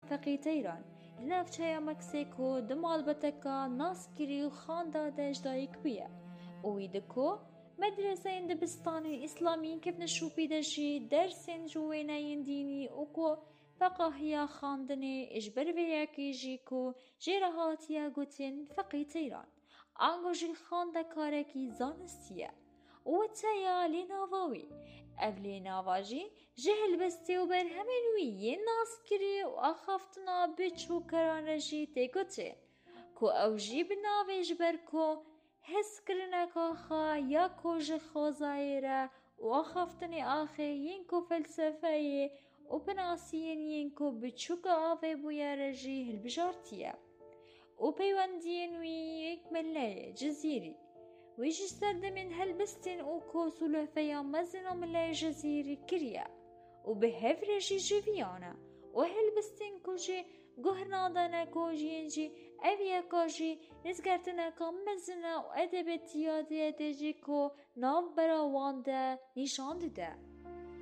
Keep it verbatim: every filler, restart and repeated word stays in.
فقیتیران لفچه مکسیکو دمال بتکا ناسکری و خانده دجدایک بیه اوی دکو مدرسه دبستان اسلامی کف نشوپی دجی درسین جوینه دینی اوکو فقاهیا خاندنه اجبر ویاکی جیکو جرهاتیا گوتین فقیتیران آنگو جی خانده کارکی زانستیه و تایا لیناواوی اف لیناواجی جهل بستی و بر همینوی یه ناس کری و آخافتنا بچو کرانجی تیگوته کو اوجی بناویج برکو حس کرنکا خا یا کوج خوزایره و آخافتنی آخه ینکو فلسفه و بناسین ینکو بچو که آوه بویارجی هلبجارتیه و پیوندین وی یک ملای جزیری ویجی سردمین هلبستین او کوسولو فیا مزنو ملای جزیری کریا و به هفرجی جویانا و هلبستین کجی گهنادانا کجینجی اویا کجی نزگرتنا کام مزنا و ادبتیاتی ادجی کو ناو براوانده نشان ده